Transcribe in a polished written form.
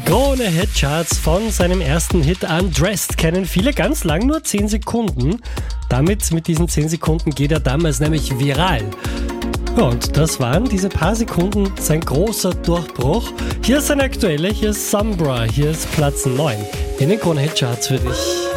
Krone Hitcharts von seinem ersten Hit Undressed kennen viele ganz lang, nur 10 Sekunden. Mit diesen 10 Sekunden geht er damals nämlich viral. Ja, und das waren diese paar Sekunden sein großer Durchbruch. Hier ist seine aktuelle, hier ist Sombra, hier ist Platz 9 in den Krone Hitcharts für dich.